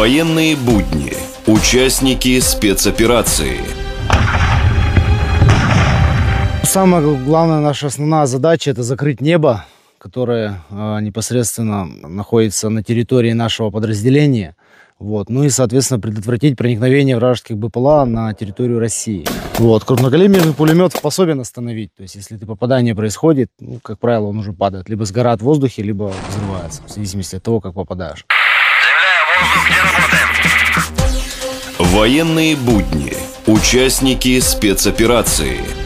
Военные будни. Участники спецоперации. Самая главная наша основная задача – это закрыть небо, которое непосредственно находится на территории нашего подразделения. Ну и, соответственно, предотвратить проникновение вражеских БПЛА на территорию России. Крупнокалиберный пулемет способен остановить. То есть, если попадание происходит, как правило, он уже падает. Либо сгорает в воздухе, либо взрывается, в зависимости от того, как попадаешь. Земля, воздух, где работаем? Военные будни. Участники спецоперации.